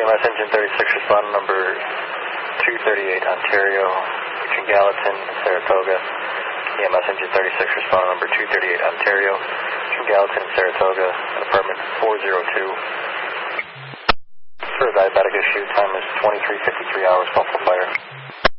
EMS engine 36, responding number 238 Ontario, between Gallatin and Saratoga. EMS engine 36, responding number 238 Ontario, between Gallatin and Saratoga, apartment 402. For a diabetic issue, time is 23:53 hours, Buffalo Fire.